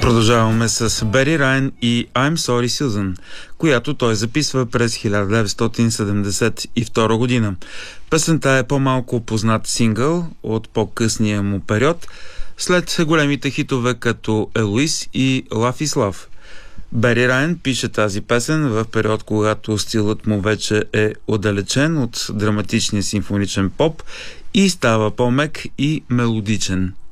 Продължаваме с Бери Райан и I'm Sorry Susan, която той записва през 1972 година. Песента е по-малко познат сингъл от по-късния му период, след големите хитове като Елуис и Love is Love. Бери Райан пише тази песен в период, когато стилът му вече е отдалечен от драматичния симфоничен поп и става по-мек и мелодичен.